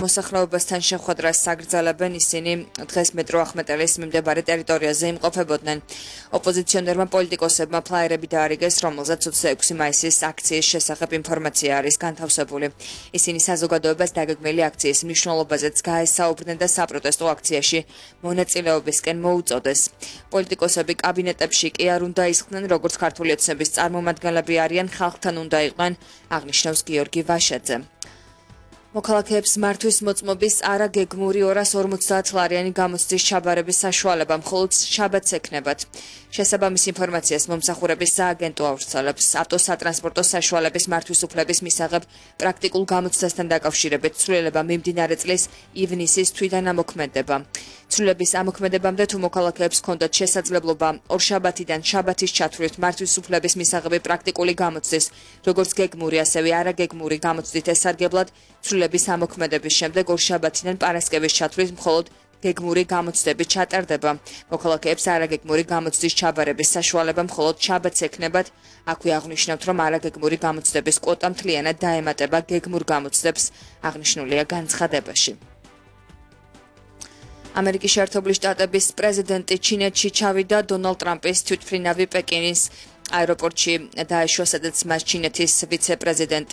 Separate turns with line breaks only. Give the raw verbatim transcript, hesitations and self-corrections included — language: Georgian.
მოსახლეობასთან შეხვედრას საგრძელებენ, ისინი დღეს მეტრო ახმეტელის მიმდებარე ტერიტორიაზე იმყოფებოდნენ. ოპოზიციონერმა პოლიტიკოსებმა ფლაიერები დაარიგეს, რომელზეც ოცდაექვსი მაისის აქციის შესახებ ინფორმაცია არის განთავსებული. ისინი საზოგადოებას დაგეგმილი აქციის მნიშვნელობაზეც გაესაუბრნენ და საპროტესტო აქციაში მონაწილეობისკენ მოუწოდეს. პოლიტიკოსები კაბინეტებში კი არ უნდა ისხდნენ, როგორც ქართული ოცნების წარმომადგენლები არიან, ხალხთან უნდა იყვნენ, აღნიშნავს გიორგი ვაშაძე. მოქალაქეებს მართვის მოწმობის არაგეგმური ორას ორმოცდაათ ლარიანი გამოცდის ჩაბარების საშუალება მხოლოდ შაბათს ექნებათ. შესაბამის ინფორმაციას მომსახურების სააგენტო ავრცელებს. ავტოსატრანსპორტო საშუალების მართვის უფლების მისაღებ პრაქტიკულ გამოცდასთან დაკავშირებით ცვლილება მიმდინარე წლის ივნისის თვიდან ამოქმედება. ცვლილების ამოქმედებამდე თუ მოქალაქეებს ჰქონდათ შესაძლებლობა ორშაბათიდან შაბათის ჩათვლით მართვის უფლების მისაღები პრაქტიკული გამოცდის, როგორც გეგმური, ასევე არაგეგმური გამოცდით ესარგებლად, ცვლილების ამოქმედების შემდეგ ორშაბათიდან პარასკევის ჩათვლით მხოლოდ გეგმური გამოცდები ჩატარდება. მოქალაქეებს არაგეგმური გამოცდის ჩაბარების საშუალება მხოლოდ შაბათს ექნებათ. აქვე აღნიშნავთ, რომ არაგეგმური გამოცდების კვოტა მთლიანად დაემატება გეგმურ გამოცდებს, აღნიშნულია განცხადებაში. ამერიკის შეერთებული შტატების პრეზიდენტი ჩინეთში ჩავიდა დონალდ ტრამპის თვითმფრინავი პეკინის აეროპორტში დაეშვა, სადაც მას ჩინეთის ვიცე-პრეზიდენტი